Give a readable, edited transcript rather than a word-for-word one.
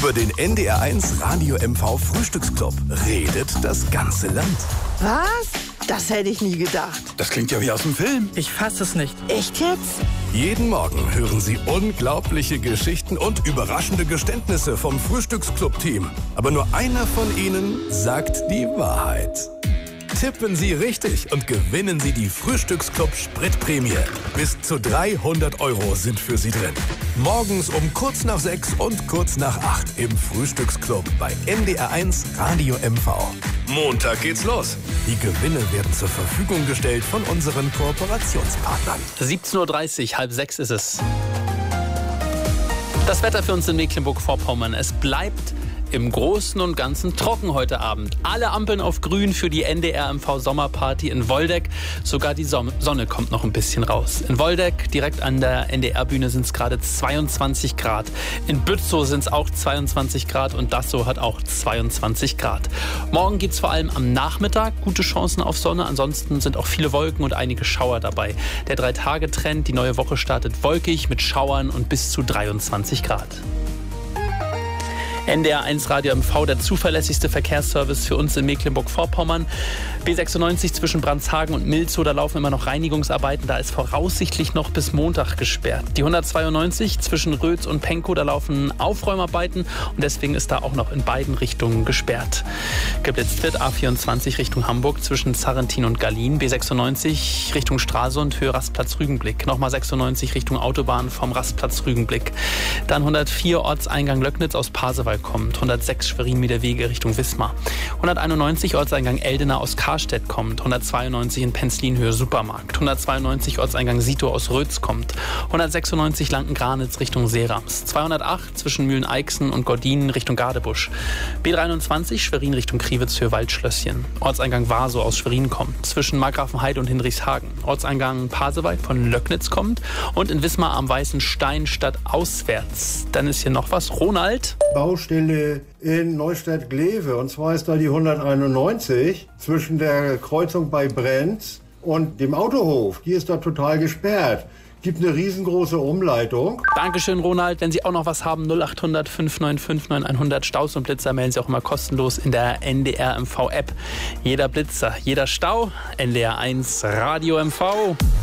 Über den NDR1 Radio MV Frühstücksclub redet das ganze Land. Was? Das hätte ich nie gedacht. Das klingt ja wie aus dem Film. Ich fasse es nicht. Echt jetzt? Jeden Morgen hören Sie unglaubliche Geschichten und überraschende Geständnisse vom Frühstücksclub-Team. Aber nur einer von ihnen sagt die Wahrheit. Tippen Sie richtig und gewinnen Sie die Frühstücksclub-Spritprämie. Bis zu 300 € sind für Sie drin. Morgens um kurz nach 6 und kurz nach 8 im Frühstücksclub bei NDR1 Radio MV. Montag geht's los. Die Gewinne werden zur Verfügung gestellt von unseren Kooperationspartnern. 17:30 Uhr, 5:30 ist es. Das Wetter für uns in Mecklenburg-Vorpommern. Es bleibt im Großen und Ganzen trocken heute Abend. Alle Ampeln auf grün für die NDR-MV-Sommerparty in Woldeck. Sogar die Sonne kommt noch ein bisschen raus. In Woldeck, direkt an der NDR-Bühne, sind es gerade 22 Grad. In Bützow sind es auch 22 Grad und Dassow hat auch 22 Grad. Morgen gibt es vor allem am Nachmittag gute Chancen auf Sonne. Ansonsten sind auch viele Wolken und einige Schauer dabei. Der 3-Tage-Trend, die neue Woche startet wolkig mit Schauern und bis zu 23 Grad. NDR1 Radio MV, der zuverlässigste Verkehrsservice für uns in Mecklenburg-Vorpommern. B96 zwischen Brandshagen und Milzow, da laufen immer noch Reinigungsarbeiten. Da ist voraussichtlich noch bis Montag gesperrt. Die 192 zwischen Rötz und Penkow, da laufen Aufräumarbeiten und deswegen ist da auch noch in beiden Richtungen gesperrt. Geblitzt wird A24 Richtung Hamburg zwischen Sarrentin und Gallien. B96 Richtung Stralsund, Höhe Rastplatz Rügenblick. Nochmal 96 Richtung Autobahn vom Rastplatz Rügenblick. Dann 104 Ortseingang Löcknitz aus Pasewalk kommt. 106 Schwerin-Miederwege Richtung Wismar. 191 Ortseingang Eldena aus Karstedt kommt. 192 in Penzlin Höhe Supermarkt. 192 Ortseingang Sito aus Rötz kommt. 196 Lanken-Granitz Richtung Seerams. 208 zwischen Mühlen-Eichsen und Gordinen Richtung Gardebusch. B23 Schwerin Richtung Kriwitz Höhe Waldschlösschen. Ortseingang Warsow aus Schwerin kommt. Zwischen Markgrafenheide und Hinrichshagen. Ortseingang Pasewalk von Löcknitz kommt. Und in Wismar am Weißen Stein statt auswärts. Dann ist hier noch was. Ronald. Baustelle in Neustadt-Glewe. Und zwar ist da die 191 zwischen der Kreuzung bei Brenz und dem Autohof. Die ist da total gesperrt. Gibt eine riesengroße Umleitung. Dankeschön, Ronald. Wenn Sie auch noch was haben, 0800 595 9100 Staus und Blitzer melden Sie auch immer kostenlos in der NDR MV App. Jeder Blitzer, jeder Stau, NDR1 Radio MV.